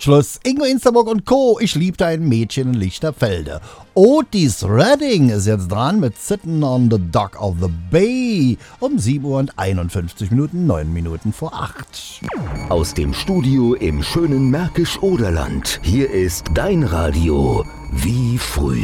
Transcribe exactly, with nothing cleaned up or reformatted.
Schluss. Ingo Insterburg und Co. Ich liebte ein Mädchen in Lichterfelde. Otis Redding ist jetzt dran mit Sitting on the Dock of the Bay um sieben Uhr und einundfünfzig Minuten, neun Minuten vor acht. Aus dem Studio im schönen Märkisch-Oderland. Hier ist dein Radio wie früher.